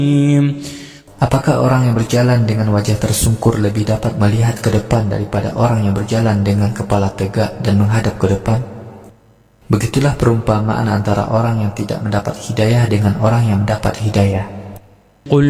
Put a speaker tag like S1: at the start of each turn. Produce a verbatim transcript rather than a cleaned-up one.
S1: Apakah orang yang berjalan dengan wajah tersungkur lebih dapat melihat ke depan daripada orang yang berjalan dengan kepala tegak dan menghadap ke depan? Begitulah perumpamaan antara orang yang tidak mendapat hidayah dengan orang yang mendapat hidayah.